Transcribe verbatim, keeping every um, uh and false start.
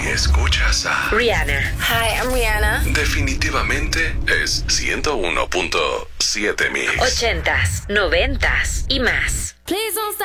Si escuchas a Rihanna. Hi, I'm Rihanna. definitivamente es ciento uno punto siete Mix. Ochentas, noventas y más. Please don't stop.